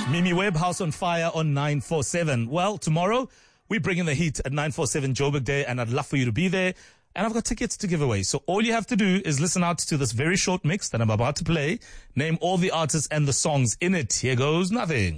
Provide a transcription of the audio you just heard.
Mimi Webb, House on Fire on 947. Well, tomorrow we bring in the heat at 947 Joburg Day, and I'd love for you to be there. And I've got tickets to give away. So all you have to do is listen out to this very short mix that I'm about to play. Name all the artists and the songs in it. Here goes nothing.